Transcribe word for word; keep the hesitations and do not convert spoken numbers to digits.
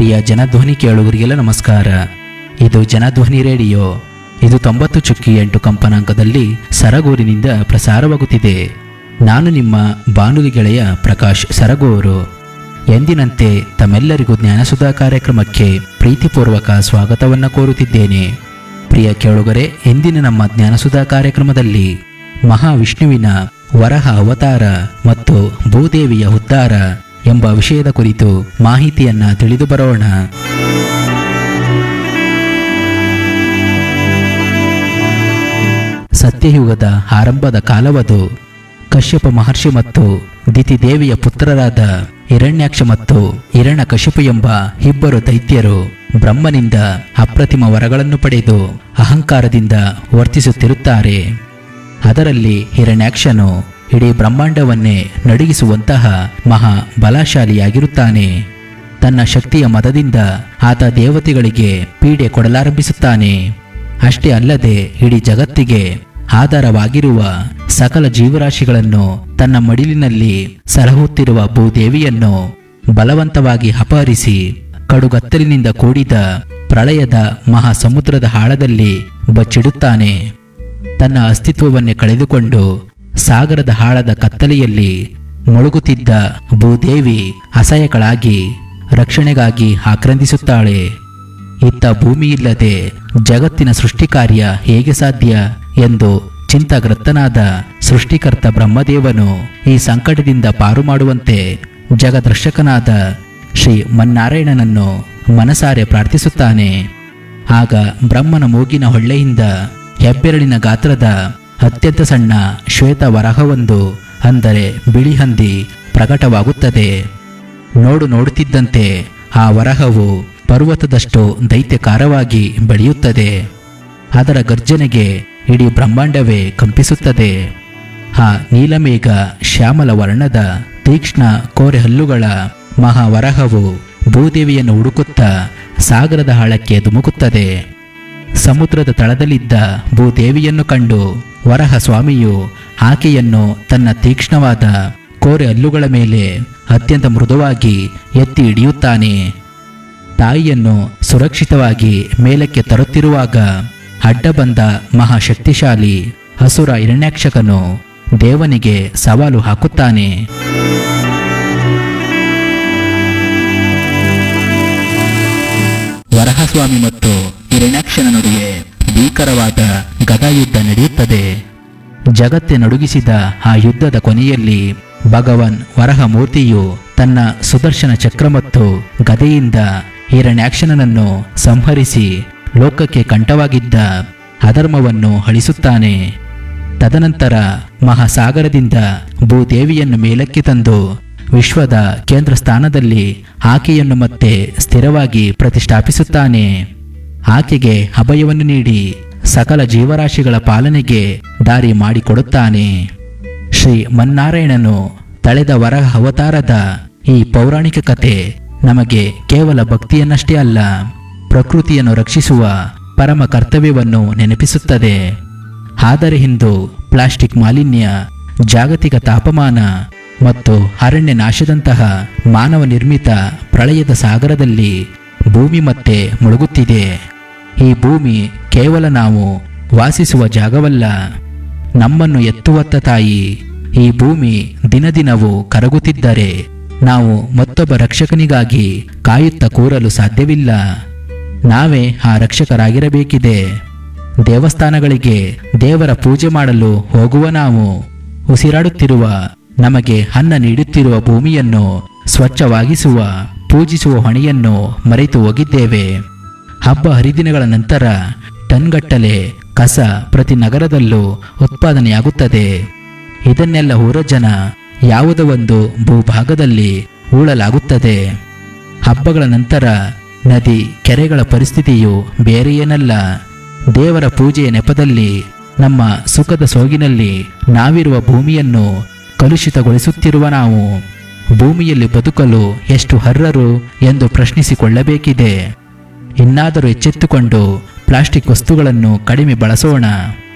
ಪ್ರಿಯ ಜನಧ್ವನಿ ಕೇಳುಗರಿಗೆಲ್ಲ ನಮಸ್ಕಾರ. ಇದು ಜನಧ್ವನಿ ರೇಡಿಯೋ. ಇದು ತೊಂಬತ್ತು ಚುಕ್ಕಿ ಎಂಟು ಕಂಪನಾಂಕದಲ್ಲಿ ಸರಗೂರಿನಿಂದ ಪ್ರಸಾರವಾಗುತ್ತಿದೆ. ನಾನು ನಿಮ್ಮ ಬಾನುಲಿ ಗೆಳೆಯ ಪ್ರಕಾಶ್ ಸರಗೂರು. ಎಂದಿನಂತೆ ತಮ್ಮೆಲ್ಲರಿಗೂ ಜ್ಞಾನಸುಧಾ ಕಾರ್ಯಕ್ರಮಕ್ಕೆ ಪ್ರೀತಿಪೂರ್ವಕ ಸ್ವಾಗತವನ್ನು ಕೋರುತ್ತಿದ್ದೇನೆ. ಪ್ರಿಯ ಕೇಳುಗರೆ, ಎಂದಿನ ನಮ್ಮ ಜ್ಞಾನಸುಧಾ ಕಾರ್ಯಕ್ರಮದಲ್ಲಿ ಮಹಾವಿಷ್ಣುವಿನ ವರಹ ಅವತಾರ ಮತ್ತು ಭೂದೇವಿಯ ಉದ್ಧಾರ ಎಂಬ ವಿಷಯದ ಕುರಿತು ಮಾಹಿತಿಯನ್ನ ತಿಳಿದು ಬರೋಣ. ಸತ್ಯಯುಗದ ಆರಂಭದ ಕಾಲವದು. ಕಶ್ಯಪ ಮಹರ್ಷಿ ಮತ್ತು ದಿತಿದೇವಿಯ ಪುತ್ರರಾದ ಹಿರಣ್ಯಾಕ್ಷ ಮತ್ತು ಹಿರಣ್ಯಕಶಿಪು ಎಂಬ ಇಬ್ಬರು ದೈತ್ಯರು ಬ್ರಹ್ಮನಿಂದ ಅಪ್ರತಿಮ ವರಗಳನ್ನು ಪಡೆದು ಅಹಂಕಾರದಿಂದ ವರ್ತಿಸುತ್ತಿರುತ್ತಾರೆ. ಅದರಲ್ಲಿ ಹಿರಣ್ಯಾಕ್ಷನು ಇಡೀ ಬ್ರಹ್ಮಾಂಡವನ್ನೇ ನಡುಗಿಸುವಂತಹ ಮಹಾ ಬಲಶಾಲಿಯಾಗಿರುತ್ತಾನೆ. ತನ್ನ ಶಕ್ತಿಯ ಮದದಿಂದ ಆತ ದೇವತೆಗಳಿಗೆ ಪೀಡೆ ಕೊಡಲಾರಂಭಿಸುತ್ತಾನೆ. ಅಷ್ಟೇ ಅಲ್ಲದೆ ಇಡೀ ಜಗತ್ತಿಗೆ ಆಧಾರವಾಗಿರುವ ಸಕಲ ಜೀವರಾಶಿಗಳನ್ನು ತನ್ನ ಮಡಿಲಿನಲ್ಲಿ ಸಲಹುತ್ತಿರುವ ಭೂದೇವಿಯನ್ನು ಬಲವಂತವಾಗಿ ಅಪಹರಿಸಿ ಕಡುಗತ್ತಲಿನಿಂದ ಕೂಡಿದ ಪ್ರಳಯದ ಮಹಾಸಮುದ್ರದ ಆಳದಲ್ಲಿ ಬಚ್ಚಿಡುತ್ತಾನೆ. ತನ್ನ ಅಸ್ತಿತ್ವವನ್ನೇ ಕಳೆದುಕೊಂಡು ಸಾಗರದ ಆಳದ ಕತ್ತಲೆಯಲ್ಲಿ ಮುಳುಗುತ್ತಿದ್ದ ಭೂದೇವಿ ಅಸಹ್ಯಗಳಾಗಿ ರಕ್ಷಣೆಗಾಗಿ ಆಕ್ರಂದಿಸುತ್ತಾಳೆ. ಇತ್ತ ಭೂಮಿಯಿಲ್ಲದೆ ಜಗತ್ತಿನ ಸೃಷ್ಟಿ ಕಾರ್ಯ ಹೇಗೆ ಸಾಧ್ಯ ಎಂದು ಚಿಂತಾಗ್ರಸ್ತನಾದ ಸೃಷ್ಟಿಕರ್ತ ಬ್ರಹ್ಮದೇವನು ಈ ಸಂಕಟದಿಂದ ಪಾರು ಮಾಡುವಂತೆ ಜಗದ್ರಕ್ಷಕನಾದ ಶ್ರೀ ಮನ್ನಾರಾಯಣನನ್ನು ಮನಸಾರೆ ಪ್ರಾರ್ಥಿಸುತ್ತಾನೆ. ಆಗ ಬ್ರಹ್ಮನ ಮೂಗಿನ ಹೊಳ್ಳೆಯಿಂದ ಹೆಬ್ಬೆರಳಿನ ಗಾತ್ರದ ಅತ್ಯಂತ ಸಣ್ಣ ಶ್ವೇತ ವರಹವೊಂದು, ಅಂದರೆ ಬಿಳಿ ಹಂದಿ, ಪ್ರಕಟವಾಗುತ್ತದೆ. ನೋಡು ನೋಡುತ್ತಿದ್ದಂತೆ ಆ ವರಹವು ಪರ್ವತದಷ್ಟು ದೈತ್ಯಕಾರವಾಗಿ ಬೆಳೆಯುತ್ತದೆ. ಅದರ ಗರ್ಜನೆಗೆ ಇಡೀ ಬ್ರಹ್ಮಾಂಡವೇ ಕಂಪಿಸುತ್ತದೆ. ಆ ನೀಲಮೇಘ ಶ್ಯಾಮಲ ವರ್ಣದ ತೀಕ್ಷ್ಣ ಕೋರೆ ಹಲ್ಲುಗಳ ಮಹಾವರಹವು ಭೂದೇವಿಯನ್ನು ಹುಡುಕುತ್ತಾ ಸಾಗರದ ಆಳಕ್ಕೆ ಧುಮುಕುತ್ತದೆ. ಸಮುದ್ರದ ತಳದಲ್ಲಿದ್ದ ಭೂದೇವಿಯನ್ನು ಕಂಡು ವರಹ ಸ್ವಾಮಿಯು ಆಕೆಯನ್ನು ತನ್ನ ತೀಕ್ಷ್ಣವಾದ ಕೋರೆ ಹಲ್ಲುಗಳ ಮೇಲೆ ಅತ್ಯಂತ ಮೃದುವಾಗಿ ಎತ್ತಿ ಹಿಡಿಯುತ್ತಾನೆ. ತಾಯಿಯನ್ನು ಸುರಕ್ಷಿತವಾಗಿ ಮೇಲಕ್ಕೆ ತರುತ್ತಿರುವಾಗ ಅಡ್ಡ ಬಂದ ಮಹಾಶಕ್ತಿಶಾಲಿ ಅಸುರ ಹಿರಣ್ಯಾಕ್ಷಕನು ದೇವನಿಗೆ ಸವಾಲು ಹಾಕುತ್ತಾನೆ. ವರಹಸ್ವಾಮಿ ಮತ್ತು ಹಿರಣ್ಯಾಕ್ಷನ ನಡುವೆ ಭೀಕರವಾದ ಗದಾಯುದ್ಧ ನಡೆಯುತ್ತದೆ. ಜಗತ್ತೆ ನಡುಗಿಸಿದ ಆ ಯುದ್ಧದ ಕೊನೆಯಲ್ಲಿ ಭಗವಾನ್ ವರಹಮೂರ್ತಿಯು ತನ್ನ ಸುದರ್ಶನ ಚಕ್ರ ಮತ್ತು ಗದೆಯಿಂದ ಹಿರಣ್ಯಾಕ್ಷನನ್ನು ಸಂಹರಿಸಿ ಲೋಕಕ್ಕೆ ಕಂಠವಾಗಿದ್ದ ಅಧರ್ಮವನ್ನು ಅಳಿಸುತ್ತಾನೆ. ತದನಂತರ ಮಹಾಸಾಗರದಿಂದ ಭೂದೇವಿಯನ್ನು ಮೇಲಕ್ಕೆ ತಂದು ವಿಶ್ವದ ಕೇಂದ್ರ ಸ್ಥಾನದಲ್ಲಿ ಆಕೆಯನ್ನು ಮತ್ತೆ ಸ್ಥಿರವಾಗಿ ಪ್ರತಿಷ್ಠಾಪಿಸುತ್ತಾನೆ. ಆಕೆಗೆ ಅಭಯವನ್ನು ನೀಡಿ ಸಕಲ ಜೀವರಾಶಿಗಳ ಪಾಲನೆಗೆ ದಾರಿ ಮಾಡಿಕೊಡುತ್ತಾನೆ. ಶ್ರೀ ಮನ್ನಾರಾಯಣನು ತಳೆದ ವರಹ ಅವತಾರದ ಈ ಪೌರಾಣಿಕ ಕಥೆ ನಮಗೆ ಕೇವಲ ಭಕ್ತಿಯನ್ನಷ್ಟೇ ಅಲ್ಲ, ಪ್ರಕೃತಿಯನ್ನು ರಕ್ಷಿಸುವ ಪರಮ ಕರ್ತವ್ಯವನ್ನು ನೆನಪಿಸುತ್ತದೆ. ಆದರೆ ಇಂದು ಪ್ಲಾಸ್ಟಿಕ್ ಮಾಲಿನ್ಯ, ಜಾಗತಿಕ ತಾಪಮಾನ ಮತ್ತು ಅರಣ್ಯ ನಾಶದಂತಹ ಮಾನವ ನಿರ್ಮಿತ ಪ್ರಳಯದ ಸಾಗರದಲ್ಲಿ ಭೂಮಿ ಮತ್ತೆ ಮುಳುಗುತ್ತಿದೆ. ಈ ಭೂಮಿ ಕೇವಲ ನಾವು ವಾಸಿಸುವ ಜಾಗವಲ್ಲ, ನಮ್ಮನ್ನು ಎತ್ತುವತ್ತ ತಾಯಿ. ಈ ಭೂಮಿ ದಿನದಿನವೂ ಕರಗುತ್ತಿದ್ದರೆ ನಾವು ಮತ್ತೊಬ್ಬ ರಕ್ಷಕನಿಗಾಗಿ ಕಾಯುತ್ತಾ ಕೂರಲು ಸಾಧ್ಯವಿಲ್ಲ. ನಾವೇ ಆ ರಕ್ಷಕರಾಗಿರಬೇಕಿದೆ. ದೇವಸ್ಥಾನಗಳಿಗೆ ದೇವರ ಪೂಜೆ ಮಾಡಲು ಹೋಗುವ ನಾವು ಉಸಿರಾಡುತ್ತಿರುವ, ನಮಗೆ ಅನ್ನ ನೀಡುತ್ತಿರುವ ಭೂಮಿಯನ್ನು ಸ್ವಚ್ಛವಾಗಿಸುವ, ಪೂಜಿಸುವ ಹೊಣೆಯನ್ನು ಮರೆತು ಹೋಗಿದ್ದೇವೆ. ಹಬ್ಬ ಹರಿದಿನಗಳ ನಂತರ ಟನ್ಗಟ್ಟಲೆ ಕಸ ಪ್ರತಿ ನಗರದಲ್ಲೂ ಉತ್ಪಾದನೆಯಾಗುತ್ತದೆ. ಇದನ್ನೆಲ್ಲ ಊರ ಜನ ಯಾವುದೋ ಒಂದು ಭೂಭಾಗದಲ್ಲಿ ಹೂಳಲಾಗುತ್ತದೆ. ಹಬ್ಬಗಳ ನಂತರ ನದಿ ಕೆರೆಗಳ ಪರಿಸ್ಥಿತಿಯು ಬೇರೆಯೇನಲ್ಲ. ದೇವರ ಪೂಜೆಯ ನೆಪದಲ್ಲಿ ನಮ್ಮ ಸುಖದ ಸೋಗಿನಲ್ಲಿ ನಾವಿರುವ ಭೂಮಿಯನ್ನು ಕಲುಷಿತಗೊಳಿಸುತ್ತಿರುವ ನಾವು ಭೂಮಿಯಲ್ಲಿ ಬದುಕಲು ಎಷ್ಟು ಅರ್ಹರು ಎಂದು ಪ್ರಶ್ನಿಸಿಕೊಳ್ಳಬೇಕಿದೆ. ಇನ್ನಾದರೂ ಎಚ್ಚೆತ್ತುಕೊಂಡು ಪ್ಲಾಸ್ಟಿಕ್ ವಸ್ತುಗಳನ್ನು ಕಡಿಮೆ ಬಳಸೋಣ.